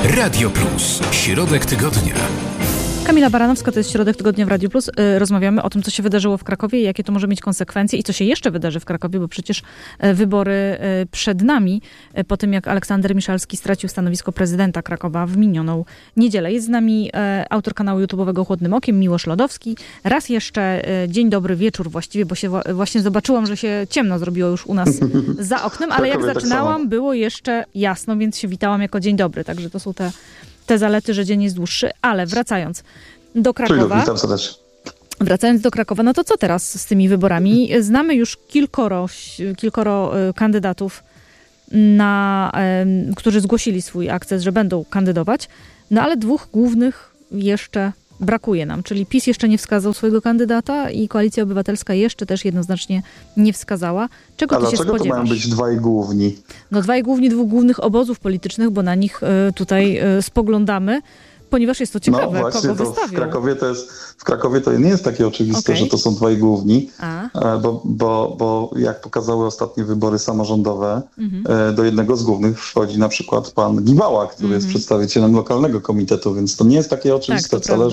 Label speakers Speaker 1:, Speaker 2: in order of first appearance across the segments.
Speaker 1: Radio Plus. Środek tygodnia.
Speaker 2: Kamila Baranowska, to jest Środek Tygodnia w Radiu Plus. Rozmawiamy o tym, co się wydarzyło w Krakowie, jakie to może mieć konsekwencje i co się jeszcze wydarzy w Krakowie, bo przecież wybory przed nami, po tym jak Aleksander Miszalski stracił stanowisko prezydenta Krakowa w minioną niedzielę. Jest z nami autor kanału YouTube'owego Chłodnym Okiem, Miłosz Lodowski. Raz jeszcze dzień dobry, wieczór właściwie, bo się właśnie zobaczyłam, że się ciemno zrobiło już u nas za oknem, ale jak zaczynałam, było jeszcze jasno, więc się witałam jako dzień dobry. Także to są te zalety, że dzień jest dłuższy, ale wracając do Krakowa.
Speaker 3: Witam serdecznie.
Speaker 2: Wracając do Krakowa, no to co teraz z tymi wyborami? Znamy już kilkoro kandydatów, którzy zgłosili swój akces, że będą kandydować, no ale dwóch głównych jeszcze brakuje nam, czyli PiS jeszcze nie wskazał swojego kandydata i Koalicja Obywatelska jeszcze też jednoznacznie nie wskazała. Czego ty się spodziewasz?
Speaker 3: Dlaczego to mają być dwaj główni?
Speaker 2: No dwaj główni dwóch głównych obozów politycznych, bo na nich tutaj spoglądamy, ponieważ jest to ciekawe,
Speaker 3: no właśnie,
Speaker 2: kogo
Speaker 3: to
Speaker 2: wystawią.
Speaker 3: W Krakowie to nie jest takie oczywiste, że to są dwaj główni, bo jak pokazały ostatnie wybory samorządowe, do jednego z głównych wchodzi na przykład pan Gibała, który jest przedstawicielem lokalnego komitetu, więc to nie jest takie oczywiste wcale,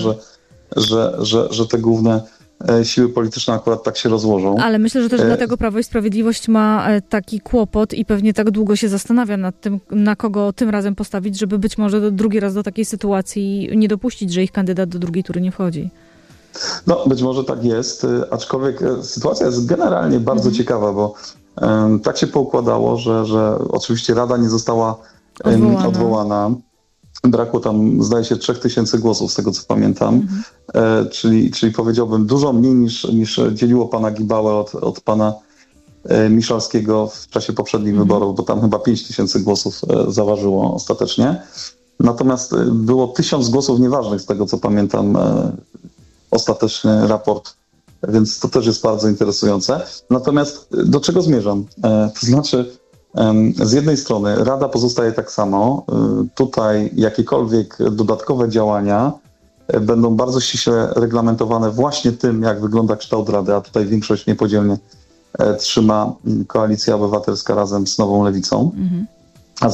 Speaker 3: że te główne siły polityczne akurat tak się rozłożą.
Speaker 2: Ale myślę, że też dlatego Prawo i Sprawiedliwość ma taki kłopot i pewnie tak długo się zastanawia nad tym, na kogo tym razem postawić, żeby być może drugi raz do takiej sytuacji nie dopuścić, że ich kandydat do drugiej tury nie wchodzi.
Speaker 3: No, być może tak jest, aczkolwiek sytuacja jest generalnie bardzo ciekawa, bo tak się poukładało, że oczywiście Rada nie została odwołana. Brakło tam, zdaje się, 3000 głosów, z tego co pamiętam. Czyli powiedziałbym dużo mniej niż dzieliło pana Gibałę od pana Miszalskiego w czasie poprzednich wyborów, bo tam chyba 5000 głosów zaważyło ostatecznie. Natomiast było 1000 głosów nieważnych, z tego co pamiętam, ostateczny raport, więc to też jest bardzo interesujące. Natomiast do czego zmierzam? To znaczy, z jednej strony Rada pozostaje tak samo. Tutaj jakiekolwiek dodatkowe działania będą bardzo ściśle reglamentowane właśnie tym, jak wygląda kształt Rady, a tutaj większość niepodzielnie trzyma Koalicja Obywatelska razem z Nową Lewicą. A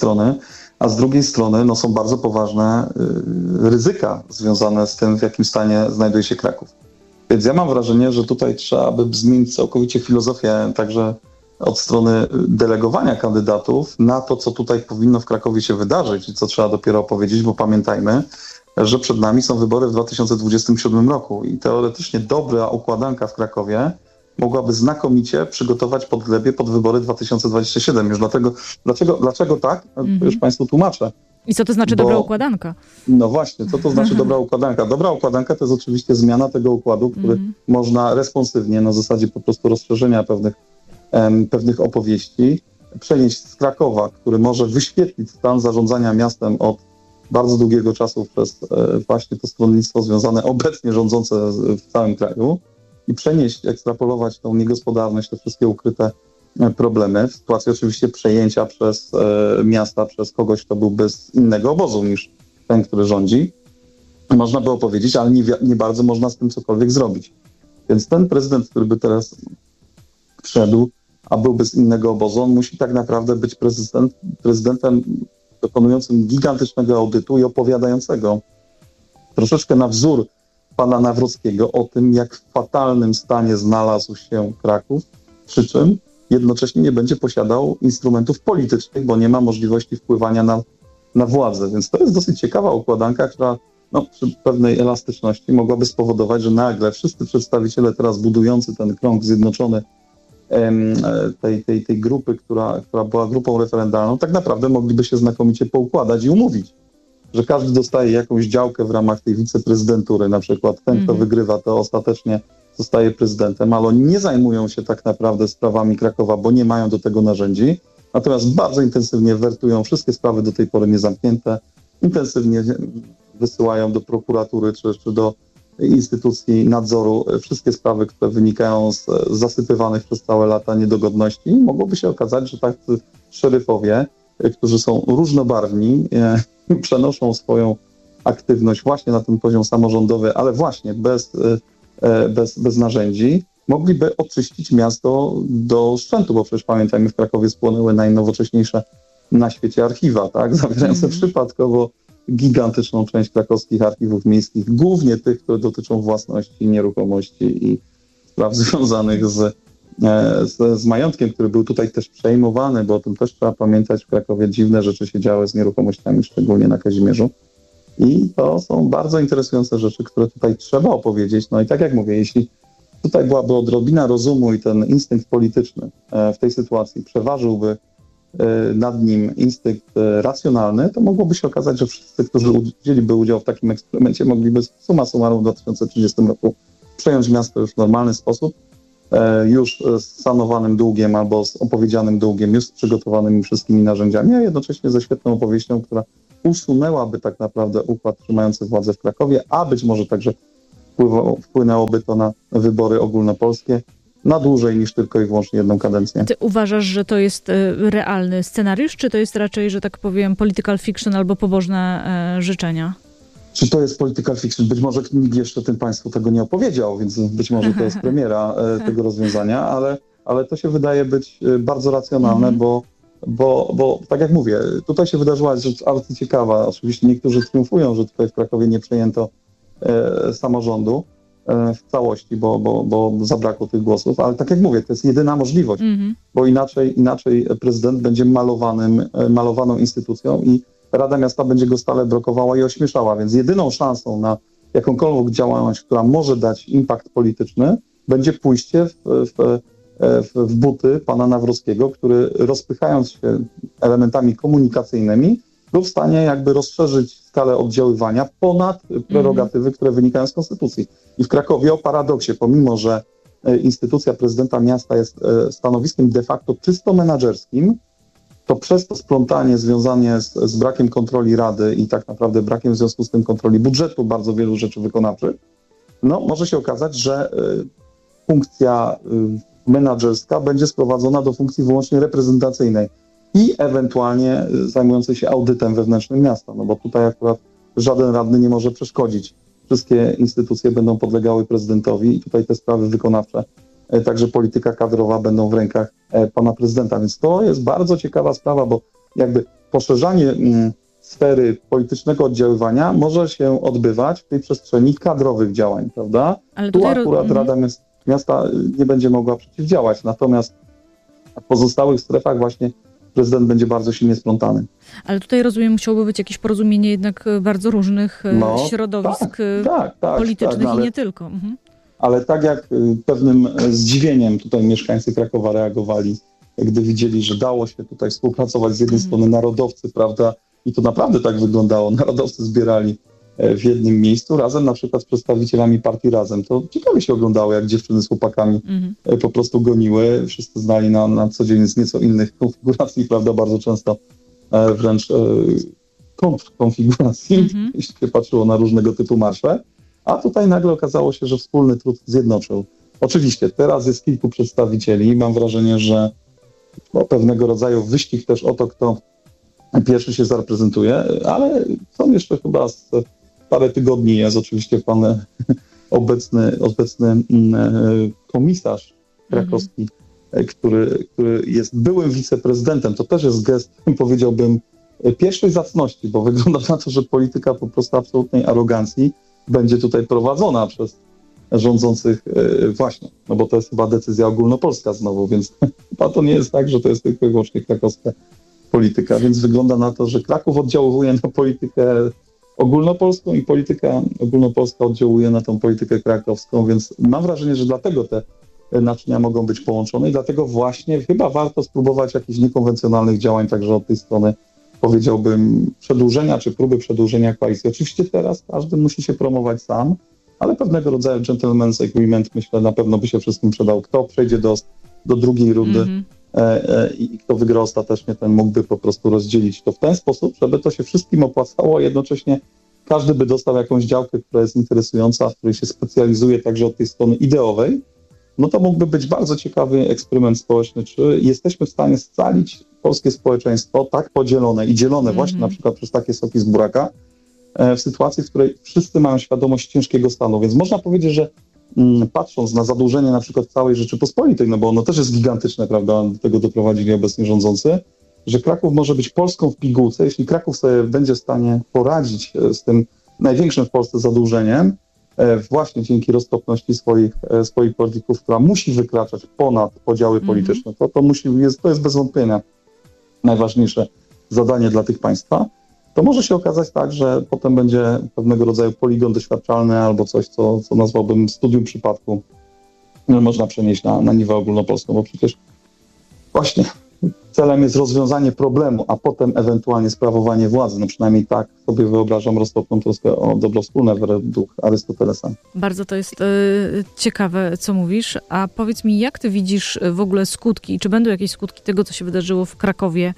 Speaker 3: z drugiej strony no, są bardzo poważne ryzyka związane z tym, w jakim stanie znajduje się Kraków. Więc ja mam wrażenie, że tutaj trzeba by zmienić całkowicie filozofię, także od strony delegowania kandydatów na to, co tutaj powinno w Krakowie się wydarzyć i co trzeba dopiero opowiedzieć, bo pamiętajmy, że przed nami są wybory w 2027 roku i teoretycznie dobra układanka w Krakowie mogłaby znakomicie przygotować podglebie pod wybory 2027. Już dlaczego tak? Już Państwu tłumaczę.
Speaker 2: I co to znaczy dobra układanka?
Speaker 3: No właśnie, co to znaczy dobra układanka? Dobra układanka to jest oczywiście zmiana tego układu, który można responsywnie, na zasadzie po prostu rozszerzenia pewnych opowieści, przenieść z Krakowa, który może wyświetlić stan zarządzania miastem od bardzo długiego czasu przez właśnie to stronnictwo związane obecnie rządzące w całym kraju i przenieść, ekstrapolować tą niegospodarność, te wszystkie ukryte problemy w sytuacji oczywiście przejęcia przez miasta, przez kogoś, kto byłby z innego obozu niż ten, który rządzi. Można by opowiedzieć, ale nie bardzo można z tym cokolwiek zrobić. Więc ten prezydent, który by teraz wszedł, a byłby z innego obozu, on musi tak naprawdę być prezydentem dokonującym gigantycznego audytu i opowiadającego troszeczkę na wzór pana Nawrockiego o tym, jak w fatalnym stanie znalazł się Kraków, przy czym jednocześnie nie będzie posiadał instrumentów politycznych, bo nie ma możliwości wpływania na władzę. Więc to jest dosyć ciekawa układanka, która przy pewnej elastyczności mogłaby spowodować, że nagle wszyscy przedstawiciele teraz budujący ten krąg zjednoczony tej grupy, która była grupą referendalną, tak naprawdę mogliby się znakomicie poukładać i umówić, że każdy dostaje jakąś działkę w ramach tej wiceprezydentury, na przykład ten, kto wygrywa, to ostatecznie zostaje prezydentem, ale oni nie zajmują się tak naprawdę sprawami Krakowa, bo nie mają do tego narzędzi, natomiast bardzo intensywnie wertują wszystkie sprawy do tej pory niezamknięte, intensywnie wysyłają do prokuratury czy do instytucji nadzoru wszystkie sprawy, które wynikają z zasypywanych przez całe lata niedogodności. Mogłoby się okazać, że tacy szeryfowie, którzy są różnobarwni, przenoszą swoją aktywność właśnie na ten poziom samorządowy, ale właśnie bez narzędzi, mogliby oczyścić miasto do szczętu, bo przecież pamiętajmy, w Krakowie spłonęły najnowocześniejsze na świecie archiwa, tak, zawierające przypadkowo gigantyczną część krakowskich archiwów miejskich, głównie tych, które dotyczą własności, nieruchomości i spraw związanych z majątkiem, który był tutaj też przejmowany, bo o tym też trzeba pamiętać. W Krakowie dziwne rzeczy się działy z nieruchomościami, szczególnie na Kazimierzu. I to są bardzo interesujące rzeczy, które tutaj trzeba opowiedzieć. No i tak jak mówię, jeśli tutaj byłaby odrobina rozumu i ten instynkt polityczny w tej sytuacji przeważyłby nad nim instynkt racjonalny, to mogłoby się okazać, że wszyscy, którzy wzięliby udział w takim eksperymencie, mogliby summa summarum w 2030 roku przejąć miasto już w normalny sposób, już z sanowanym długiem albo z opowiedzianym długiem, już z przygotowanymi wszystkimi narzędziami, a jednocześnie ze świetną opowieścią, która usunęłaby tak naprawdę układ trzymający władzę w Krakowie, a być może także wpłynęłoby to na wybory ogólnopolskie na dłużej niż tylko i wyłącznie jedną kadencję.
Speaker 2: Ty uważasz, że to jest realny scenariusz, czy to jest raczej, że tak powiem, political fiction albo pobożne życzenia?
Speaker 3: Czy to jest political fiction? Być może nikt jeszcze tym państwu tego nie opowiedział, więc być może to jest premiera tego rozwiązania, ale to się wydaje być bardzo racjonalne, bo tak jak mówię, tutaj się wydarzyła rzecz arcyciekawa. Oczywiście niektórzy triumfują, że tutaj w Krakowie nie przejęto samorządu w całości, bo zabrakło tych głosów, ale tak jak mówię, to jest jedyna możliwość, bo inaczej prezydent będzie malowaną instytucją i Rada Miasta będzie go stale blokowała i ośmieszała, więc jedyną szansą na jakąkolwiek działalność, która może dać impact polityczny, będzie pójście w buty pana Nawrockiego, który rozpychając się elementami komunikacyjnymi był w stanie jakby rozszerzyć skalę oddziaływania ponad prerogatywy, które wynikają z konstytucji. I w Krakowie o paradoksie, pomimo że instytucja prezydenta miasta jest stanowiskiem de facto czysto menadżerskim, to przez to splątanie związane z brakiem kontroli Rady i tak naprawdę brakiem w związku z tym kontroli budżetu bardzo wielu rzeczy wykonawczych, no może się okazać, że funkcja menadżerska będzie sprowadzona do funkcji wyłącznie reprezentacyjnej i ewentualnie zajmującej się audytem wewnętrznym miasta, no bo tutaj akurat żaden radny nie może przeszkodzić. Wszystkie instytucje będą podlegały prezydentowi i tutaj te sprawy wykonawcze, także polityka kadrowa będą w rękach pana prezydenta, więc to jest bardzo ciekawa sprawa, bo jakby poszerzanie sfery politycznego oddziaływania może się odbywać w tej przestrzeni kadrowych działań, prawda? Ale tu akurat Rada Miasta nie będzie mogła przeciwdziałać, natomiast w pozostałych strefach właśnie prezydent będzie bardzo silnie splątany.
Speaker 2: Ale tutaj rozumiem, musiałoby być jakieś porozumienie jednak bardzo różnych środowisk politycznych i nie tylko.
Speaker 3: Ale tak jak pewnym zdziwieniem tutaj mieszkańcy Krakowa reagowali, gdy widzieli, że dało się tutaj współpracować z jednej strony narodowcy, prawda, i to naprawdę tak wyglądało, narodowcy zbierali w jednym miejscu razem na przykład z przedstawicielami partii Razem. To ciekawie się oglądało, jak dziewczyny z chłopakami po prostu goniły. Wszyscy znali na co dzień z nieco innych konfiguracji, prawda, bardzo często wręcz kontrkonfiguracji, jeśli się patrzyło na różnego typu marsze. A tutaj nagle okazało się, że wspólny trud zjednoczył. Oczywiście teraz jest kilku przedstawicieli. Mam wrażenie, że pewnego rodzaju wyścig też o to, kto pierwszy się zareprezentuje, ale są jeszcze chyba parę tygodni jest oczywiście pan obecny komisarz krakowski, który jest byłym wiceprezydentem. To też jest gest, powiedziałbym, pierwszej zacności, bo wygląda na to, że polityka po prostu absolutnej arogancji będzie tutaj prowadzona przez rządzących właśnie, no bo to jest chyba decyzja ogólnopolska znowu, więc chyba to nie jest tak, że to jest tylko i wyłącznie krakowska polityka, więc wygląda na to, że Kraków oddziałuje na politykę ogólnopolską i polityka ogólnopolska oddziałuje na tą politykę krakowską, więc mam wrażenie, że dlatego te naczynia mogą być połączone i dlatego właśnie chyba warto spróbować jakichś niekonwencjonalnych działań także od tej strony, powiedziałbym, przedłużenia czy próby przedłużenia koalicji. Oczywiście teraz każdy musi się promować sam, ale pewnego rodzaju gentleman's agreement, myślę, na pewno by się wszystkim przydał. Kto przejdzie do drugiej rundy i kto wygra ostatecznie, ten mógłby po prostu rozdzielić to w ten sposób, żeby to się wszystkim opłacało, a jednocześnie każdy by dostał jakąś działkę, która jest interesująca, w której się specjalizuje także od tej strony ideowej. No to mógłby być bardzo ciekawy eksperyment społeczny, czy jesteśmy w stanie scalić polskie społeczeństwo tak podzielone i dzielone właśnie na przykład przez takie soki z buraka, w sytuacji, w której wszyscy mają świadomość ciężkiego stanu. Więc można powiedzieć, że patrząc na zadłużenie na przykład całej Rzeczypospolitej, no bo ono też jest gigantyczne, prawda, do tego doprowadzili obecnie rządzący, że Kraków może być Polską w pigułce, jeśli Kraków sobie będzie w stanie poradzić z tym największym w Polsce zadłużeniem, właśnie dzięki roztropności swoich polityków, która musi wykraczać ponad podziały polityczne. To jest bez wątpienia najważniejsze zadanie dla tych państwa. To może się okazać tak, że potem będzie pewnego rodzaju poligon doświadczalny albo coś, co nazwałbym studium przypadku, można przenieść na niwę ogólnopolską, bo przecież właśnie celem jest rozwiązanie problemu, a potem ewentualnie sprawowanie władzy. No przynajmniej tak sobie wyobrażam roztropną troskę o dobro wspólne według Arystotelesa.
Speaker 2: Bardzo to jest ciekawe, co mówisz. A powiedz mi, jak ty widzisz w ogóle skutki? Czy będą jakieś skutki tego, co się wydarzyło w Krakowie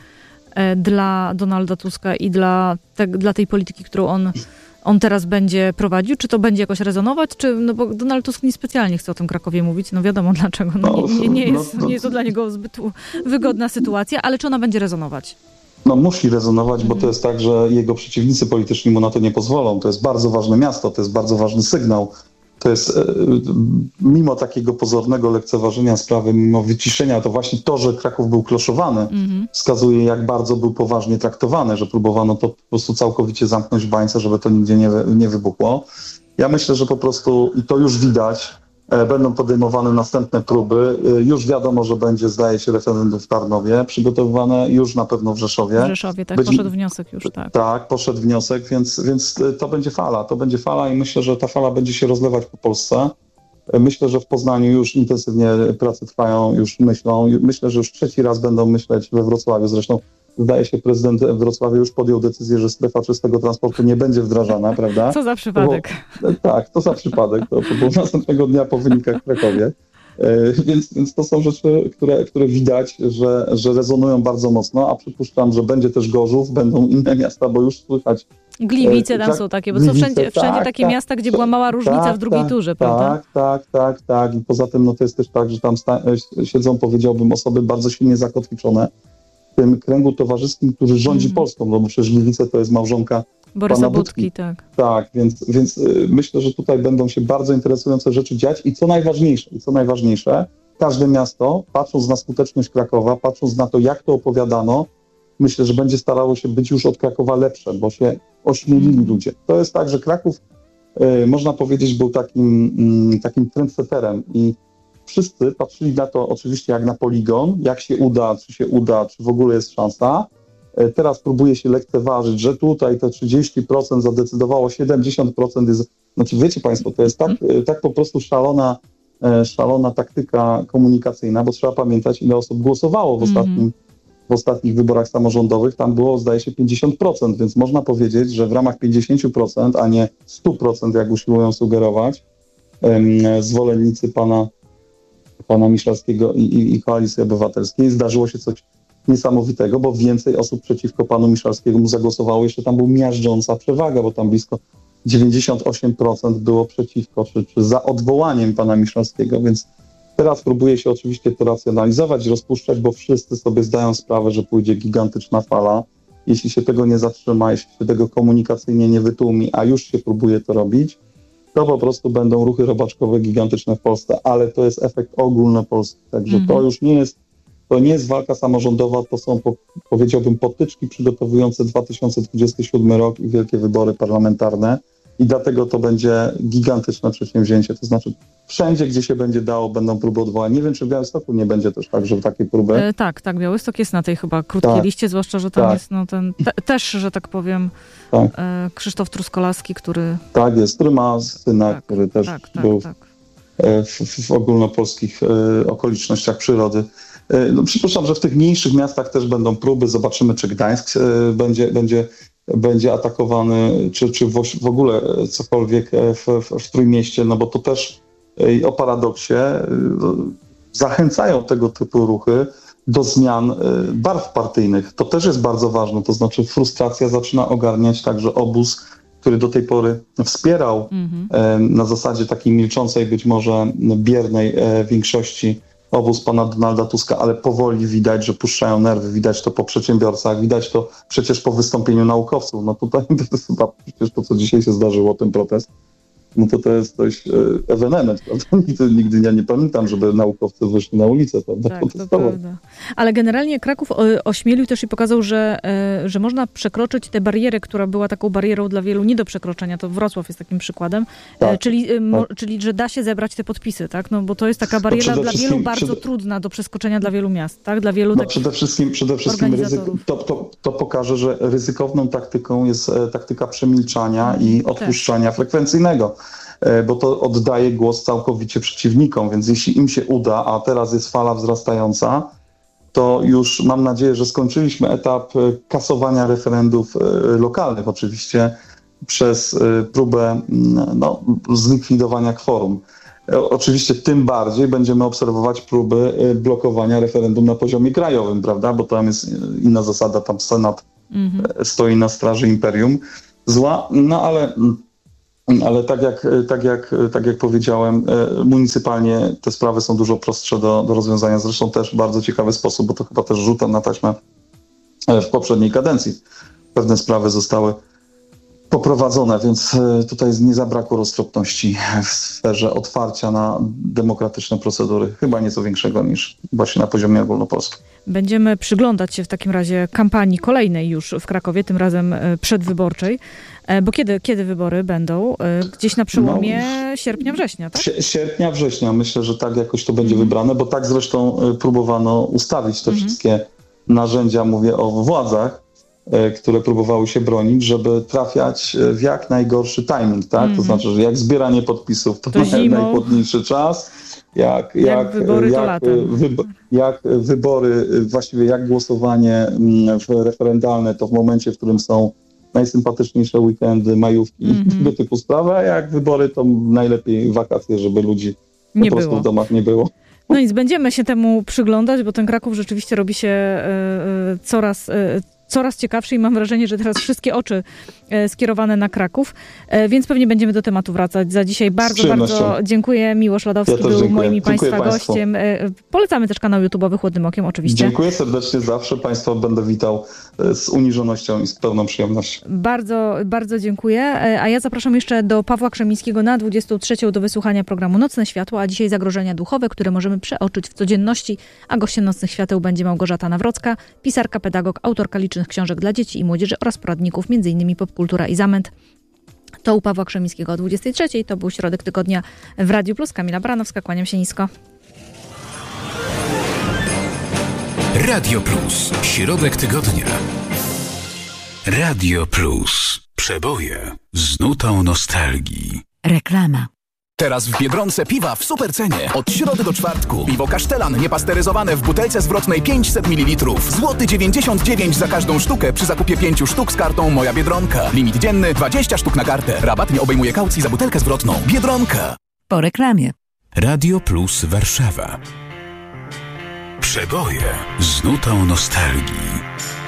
Speaker 2: dla Donalda Tuska i dla tej polityki, którą on teraz będzie prowadził? Czy to będzie jakoś rezonować? No bo Donald Tusk niespecjalnie chce o tym Krakowie mówić. No wiadomo dlaczego. Nie jest to dla niego zbyt wygodna sytuacja, ale czy ona będzie rezonować?
Speaker 3: No musi rezonować, bo to jest tak, że jego przeciwnicy polityczni mu na to nie pozwolą. To jest bardzo ważne miasto, to jest bardzo ważny sygnał. To jest, mimo takiego pozornego lekceważenia sprawy, mimo wyciszenia, to właśnie to, że Kraków był kloszowany, wskazuje, jak bardzo był poważnie traktowany, że próbowano to po prostu całkowicie zamknąć w bańce, żeby to nigdzie nie wybuchło. Ja myślę, że po prostu, i to już widać, będą podejmowane następne próby. Już wiadomo, że będzie, zdaje się, referendum w Tarnowie przygotowywane, już na pewno w Rzeszowie.
Speaker 2: W Rzeszowie, tak, poszedł wniosek już, tak.
Speaker 3: Tak, poszedł wniosek, więc to będzie fala i myślę, że ta fala będzie się rozlewać po Polsce. Myślę, że w Poznaniu już intensywnie prace trwają, już myślą. Myślę, że już trzeci raz będą myśleć we Wrocławiu. Zresztą zdaje się, prezydent Wrocławia już podjął decyzję, że strefa czystego transportu nie będzie wdrażana, prawda?
Speaker 2: Co za przypadek.
Speaker 3: Tak, to za przypadek. To było następnego dnia po wynikach w Krakowie. Więc to są rzeczy, które widać, że rezonują bardzo mocno, a przypuszczam, że będzie też Gorzów, będą inne miasta, bo już słychać...
Speaker 2: Gliwice tam są takie, bo są wszędzie takie miasta, gdzie była mała różnica w drugiej turze, prawda?
Speaker 3: Tak. I poza tym to jest też tak, że tam siedzą, powiedziałbym, osoby bardzo silnie zakotwiczone w tym kręgu towarzyskim, który rządzi Polską, no bo przecież Gliwice to jest małżonka
Speaker 2: Borysa Budki, tak.
Speaker 3: Tak, więc myślę, że tutaj będą się bardzo interesujące rzeczy dziać i co najważniejsze, każde miasto, patrząc na skuteczność Krakowa, patrząc na to, jak to opowiadano, myślę, że będzie starało się być już od Krakowa lepsze, bo się ośmielili ludzie. To jest tak, że Kraków, można powiedzieć, był takim trendsetterem i wszyscy patrzyli na to oczywiście jak na poligon, jak się uda, czy w ogóle jest szansa. Teraz próbuje się lekceważyć, że tutaj te 30% zadecydowało, 70% jest... Znaczy wiecie Państwo, to jest tak po prostu szalona taktyka komunikacyjna, bo trzeba pamiętać, ile osób głosowało w ostatnich wyborach samorządowych. Tam było, zdaje się, 50%, więc można powiedzieć, że w ramach 50%, a nie 100%, jak usiłują sugerować, zwolennicy pana Miszalskiego i Koalicji Obywatelskiej, zdarzyło się coś niesamowitego, bo więcej osób przeciwko panu Miszalskiemu zagłosowało, jeszcze tam była miażdżąca przewaga, bo tam blisko 98% było przeciwko, czy za odwołaniem pana Miszalskiego, więc teraz próbuje się oczywiście to racjonalizować, rozpuszczać, bo wszyscy sobie zdają sprawę, że pójdzie gigantyczna fala. Jeśli się tego nie zatrzyma, jeśli się tego komunikacyjnie nie wytłumi, a już się próbuje to robić, to po prostu będą ruchy robaczkowe gigantyczne w Polsce, ale to jest efekt ogólnopolski, także to już nie jest walka samorządowa, to są, powiedziałbym, potyczki przygotowujące 2027 rok i wielkie wybory parlamentarne i dlatego to będzie gigantyczne przedsięwzięcie, to znaczy wszędzie, gdzie się będzie dało, będą próby odwołania. Nie wiem, czy w Białymstoku nie będzie też tak, że takie próby...
Speaker 2: Tak, Białystok jest na tej chyba krótkiej liście, zwłaszcza, że tam jest też, że tak powiem, Krzysztof Truskolaski, który...
Speaker 3: Tak jest, który ma syna, który też był w ogólnopolskich okolicznościach przyrody. No, przypuszczam, że w tych mniejszych miastach też będą próby. Zobaczymy, czy Gdańsk będzie atakowany, czy w ogóle cokolwiek w Trójmieście, no bo to też o paradoksie zachęcają tego typu ruchy do zmian barw partyjnych. To też jest bardzo ważne, to znaczy frustracja zaczyna ogarniać także obóz, który do tej pory wspierał na zasadzie takiej milczącej, być może biernej większości obóz pana Donalda Tuska, ale powoli widać, że puszczają nerwy, widać to po przedsiębiorcach, widać to przecież po wystąpieniu naukowców. No tutaj to jest chyba przecież to, co dzisiaj się zdarzyło, ten protest. no to jest dość ewenement, prawda? Nigdy ja nie pamiętam, żeby naukowcy wyszli na ulicę, prawda?
Speaker 2: Tak, to prawda. Ale generalnie Kraków ośmielił też i pokazał, że można przekroczyć tę barierę, która była taką barierą dla wielu nie do przekroczenia. To Wrocław jest takim przykładem. Tak, czyli że da się zebrać te podpisy, tak? No bo to jest taka bariera dla wielu bardzo trudna do przeskoczenia dla wielu miast, tak? Dla wielu
Speaker 3: przede wszystkim to pokaże, że ryzykowną taktyką jest taktyka przemilczania i odpuszczania frekwencyjnego, bo to oddaje głos całkowicie przeciwnikom, więc jeśli im się uda, a teraz jest fala wzrastająca, to już mam nadzieję, że skończyliśmy etap kasowania referendów lokalnych, oczywiście przez próbę zlikwidowania kworum. Oczywiście tym bardziej będziemy obserwować próby blokowania referendum na poziomie krajowym, prawda? Bo tam jest inna zasada, tam Senat stoi na straży imperium zła, no ale tak jak powiedziałem, municypalnie te sprawy są dużo prostsze do rozwiązania. Zresztą też w bardzo ciekawy sposób, bo to chyba też rzutem na taśmę w poprzedniej kadencji pewne sprawy zostały poprowadzone, więc tutaj nie zabrakło roztropności w sferze otwarcia na demokratyczne procedury. Chyba nieco większego niż właśnie na poziomie ogólnopolskim.
Speaker 2: Będziemy przyglądać się w takim razie kampanii kolejnej już w Krakowie, tym razem przedwyborczej. Bo kiedy wybory będą? Gdzieś na przełomie sierpnia, września, tak?
Speaker 3: Sierpnia, września. Myślę, że tak jakoś to będzie wybrane, bo tak zresztą próbowano ustawić te wszystkie narzędzia, mówię o władzach, które próbowały się bronić, żeby trafiać w jak najgorszy timing, tak? To znaczy, że jak zbieranie podpisów to najchłodniejszy czas, jak wybory to latem. Jak wybory, właściwie jak głosowanie referendalne to w momencie, w którym są najsympatyczniejsze weekendy, majówki i tego typu sprawy, a jak wybory to najlepiej wakacje, żeby ludzi po prostu w domach nie było.
Speaker 2: No nic, będziemy się temu przyglądać, bo ten Kraków rzeczywiście robi się coraz ciekawszy i mam wrażenie, że teraz wszystkie oczy skierowane na Kraków, więc pewnie będziemy do tematu wracać. Za dzisiaj bardzo dziękuję. Miłosz Ladowski był moim i Państwa gościem. Polecamy też kanał YouTube'owy Chłodnym Okiem, oczywiście.
Speaker 3: Dziękuję serdecznie zawsze. Państwa będę witał z uniżonością i z pełną przyjemnością.
Speaker 2: Bardzo, bardzo dziękuję. A ja zapraszam jeszcze do Pawła Krzemińskiego na 23 do wysłuchania programu Nocne Światło, a dzisiaj zagrożenia duchowe, które możemy przeoczyć w codzienności, a gościem Nocnych Świateł będzie Małgorzata Nawrocka, pisarka, pedagog, autorka licznych książek dla dzieci i młodzieży oraz poradników, m.in. Popkultura i Zamęt. To u Pawła Krzemińskiego o 23. To był Środek Tygodnia w Radiu Plus. Kamila Baranowska, kłaniam się nisko.
Speaker 1: Radio Plus. Środek Tygodnia. Radio Plus. Przeboje z nutą nostalgii.
Speaker 4: Reklama.
Speaker 5: Teraz w Biedronce piwa w supercenie. Od środy do czwartku. Piwo Kasztelan niepasteryzowane w butelce zwrotnej 500 ml. Złoty 99 za każdą sztukę przy zakupie 5 sztuk z kartą Moja Biedronka. Limit dzienny 20 sztuk na kartę. Rabat nie obejmuje kaucji za butelkę zwrotną. Biedronka.
Speaker 4: Po reklamie.
Speaker 1: Radio Plus Warszawa. Przeboje z nutą nostalgii.